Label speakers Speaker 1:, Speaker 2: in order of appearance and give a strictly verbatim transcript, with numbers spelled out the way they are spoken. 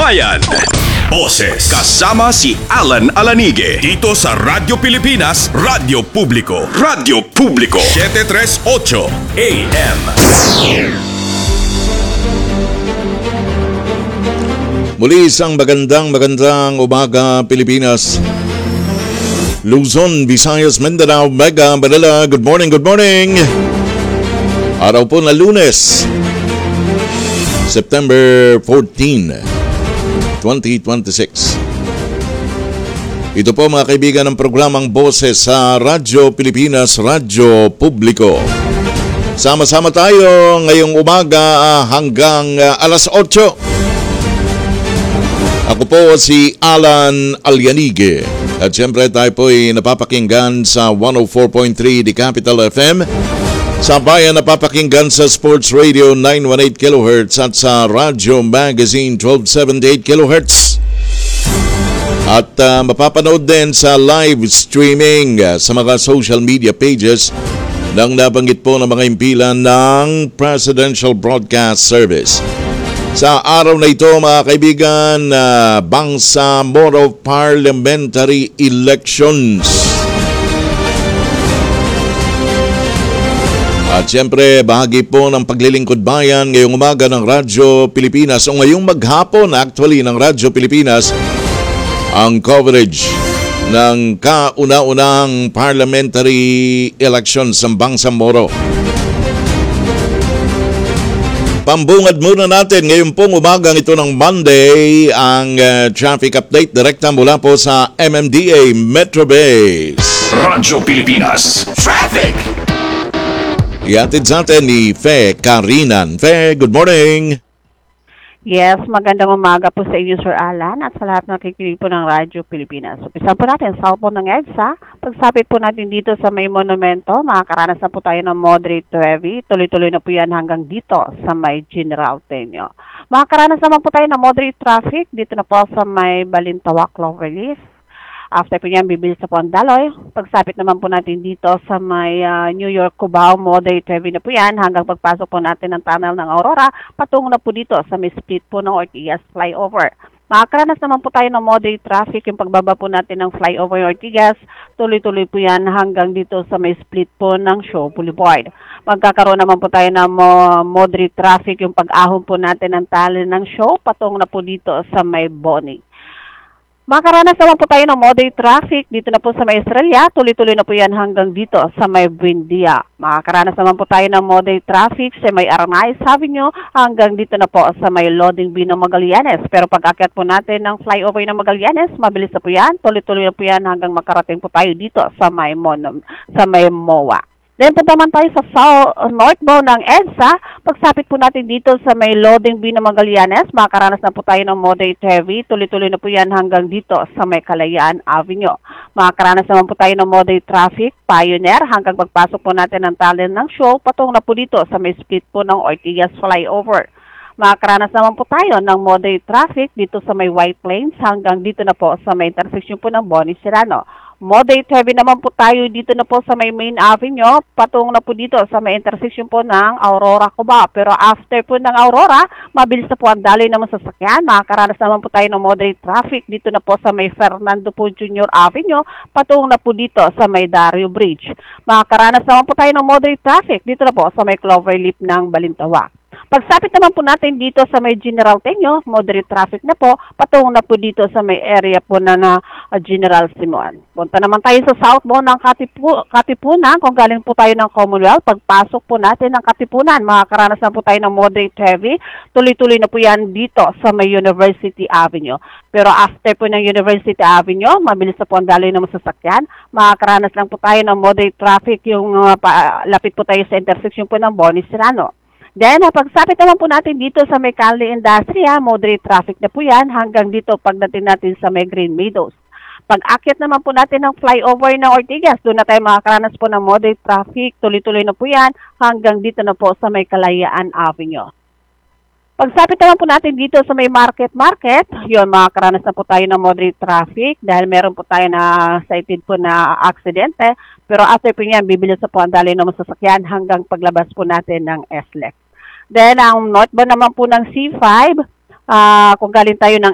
Speaker 1: Bayan. Boses kasama si Alan Alanige dito sa Radyo Pilipinas, Radyo Publiko. Radyo Publiko seven thirty-eight A M.
Speaker 2: Muli isang magandang magandang umaga Pilipinas, Luzon, Visayas, Mindanao, Mega, Manila. Good morning, good morning. Araw po na Lunes, September fourteenth, twenty twenty-six. Ito po mga kaibigan ng programang Boses sa Radyo Pilipinas, Radyo Publiko. Sama-sama tayo ngayong umaga hanggang alas otso. Ako po si Alan Alianige at siyempre tayo po ay napapakinggan sa one oh four point three The Capital F M, sa bayan napapakinggan sa Sports Radio nine eighteen kilohertz at sa Radio Magazine twelve seventy-eight kilohertz. At uh, mapapanood din sa live streaming uh, sa mga social media pages ng nabanggit po ng mga impilan ng Presidential Broadcast Service. Sa araw na ito mga kaibigan, uh, Bangsamoro Parliamentary Elections. At siyempre, bahagi po ng paglilingkod bayan ngayong umaga ng Radyo Pilipinas o ngayong maghapon actually ng Radyo Pilipinas ang coverage ng kauna-unahang parliamentary elections sa Bangsamoro. Pambungad muna natin ngayon pong umagang ito ng Monday ang uh, traffic update direkta mula po sa M M D A Metro Base.
Speaker 1: Radyo Pilipinas Traffic.
Speaker 2: Iatid sa atin ni Fe Karinan. Fe, good morning.
Speaker 3: Yes, magandang umaga po sa inyo, Sir Alan, at sa lahat ng nakikinig po ng Radyo Pilipinas. Umpisa po natin, sa po ng EDSA. Pagsapit po natin dito sa may monumento, makakaranas na po tayo ng moderate to heavy. Tuloy-tuloy na po yan hanggang dito sa may General Tenyo. Makakaranas naman po tayo ng moderate traffic dito na po sa may Balintawak, Cloverleaf. After po niyan, bibilis na po ang daloy. Pagsapit naman po natin dito sa may uh, New York, Cubao, moderate heavy na po yan hanggang pagpasok po natin ng tunnel ng Aurora, patungo na po dito sa may split po ng Ortigas flyover. Makakaranas naman po tayo ng moderate traffic yung pagbaba po natin ng flyover Ortigas. Tuloy-tuloy po yan hanggang dito sa may split po ng Shaw Boulevard. Magkakaroon naman po tayo ng uh, moderate traffic yung pag-ahon po natin ng tunnel ng Shaw, patungo na po dito sa may Bonnie. Makaranas naman po tayo ng moderate traffic dito na po sa may Estrella. Tuloy-tuloy na po yan hanggang dito sa may Buendia. Makakaranas naman po tayo ng moderate traffic sa may Aranay Avenue hanggang dito na po sa may Loading B ng Magallanes. Pero pag-akyat po natin ng flyover ng Magallanes, mabilis na po yan. Tuloy-tuloy na po yan hanggang makarating po tayo dito sa may, Monom, sa may M O A. Then punta naman tayo sa south, northbound ng EDSA. Pagsapit po natin dito sa may Loading B ng Magallanes, makakaranas na po tayo ng moderate heavy. Tuloy-tuloy na po yan hanggang dito sa may Kalayaan Avenue. Makakaranas naman po tayo ng moderate traffic, Pioneer, hanggang pagpasok po natin ng tunnel ng Shaw, patungo na po dito sa may split po ng Ortigas flyover. Makakaranas naman po tayo ng moderate traffic dito sa may White Plains hanggang dito na po sa may intersection po ng Bonnie Serrano. Moderate heavy naman po tayo dito na po sa may Main Avenue, patungo na po dito sa may intersection po ng Aurora, Cubao. Pero after po ng Aurora, mabilis na po ang daloy ng sasakyan. Makakaranas naman po tayo ng moderate traffic dito na po sa may Fernando po Junior Avenue, patungo na po dito sa may Dario Bridge. Makakaranas naman po tayo ng moderate traffic dito na po sa may Cloverleaf ng Balintawak. Pagsapit naman po natin dito sa may General Tenyo, moderate traffic na po, patungo na po dito sa may area po na na uh, General Simuan. Punta naman tayo sa southbound ng Katipu- Katipunan, kung galing po tayo ng Commonwealth, pagpasok po natin ng Katipunan, makakaranas na po tayo ng moderate heavy, tuloy-tuloy na po yan dito sa may University Avenue. Pero after po ng University Avenue, mabilis na po ang daloy ng masasakyan, makakaranas lang po tayo ng moderate traffic, yung uh, pa, lapit po tayo sa intersection po ng Bonnie Serrano. Then, pagsapit naman po natin dito sa may Cali Industria, moderate traffic na po yan hanggang dito pagdating natin sa may Green Meadows. Pag-akyat naman po natin ng flyover ng Ortigas, doon na tayo makakaranas po ng moderate traffic, tuloy-tuloy na po yan hanggang dito na po sa may Kalayaan Avenue. Pagsapit naman po natin dito sa may Market Market, yun, makakaranas na po tayo ng moderate traffic dahil meron po tayo na cited po na aksidente. Pero after po yan, bibilis na po ang daloy ng masasakyan hanggang paglabas po natin ng S L E C. Then, ang northbound naman po ng C five, uh, kung galing tayo ng